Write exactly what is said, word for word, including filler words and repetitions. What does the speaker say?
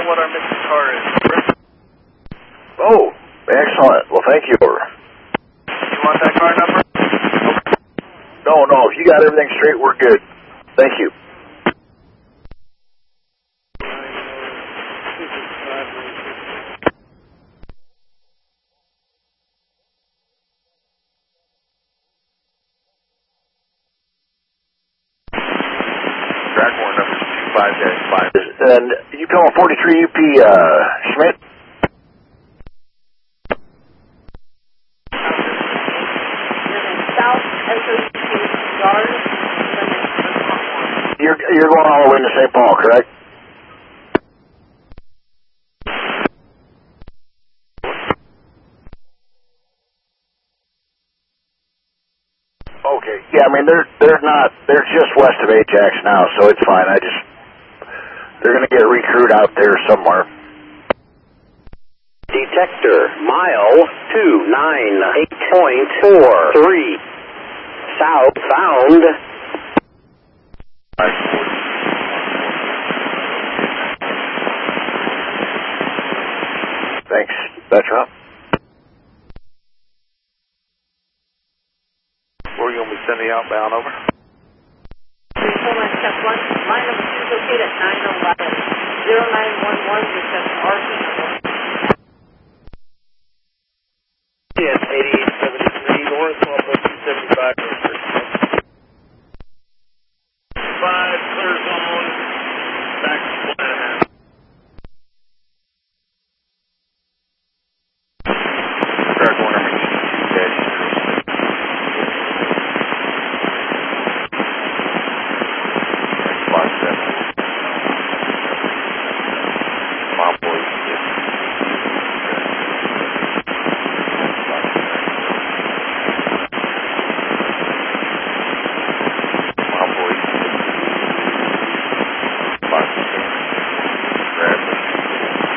know what our missing car is. Oh, excellent. Well, thank you. You want that car number? No, no. If you got everything straight, we're good. Thank you. Trackmore number two five dash five. And you come on forty-three U P, uh, Schmidt? You're, you're going all the way to Saint Paul, correct? Okay. Yeah, I mean, they're, they're not, they're just west of Ajax now, so it's fine. I just, they're going to get recruit out there somewhere. Detector, mile two nine eight point four three. South found. Thanks, Petra. Where are you going to be sending outbound over? Hold on, step one. Line number two is located at nine eleven. zero nine one one, request R P.